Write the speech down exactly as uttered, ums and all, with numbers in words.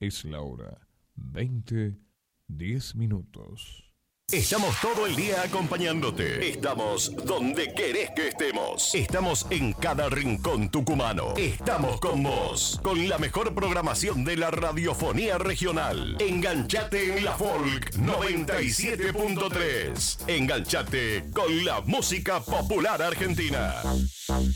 Es la hora veinte, diez minutos. Estamos todo el día acompañándote. Estamos donde querés que estemos. Estamos en cada rincón tucumano. Estamos con vos, con la mejor programación de la radiofonía regional. Enganchate en la Folk noventa y siete punto tres. Enganchate con la música popular argentina.